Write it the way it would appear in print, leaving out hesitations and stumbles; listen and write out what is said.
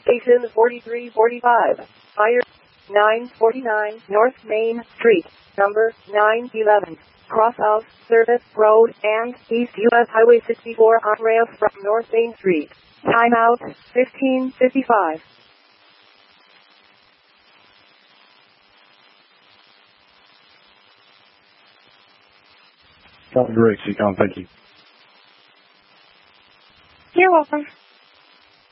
Station 4345. Fire 949 North Main Street, number 911. Cross of Service Road and East US Highway 64 on ramp from North Main Street. Timeout 15:55. Great, Seacom. Thank you. You're welcome.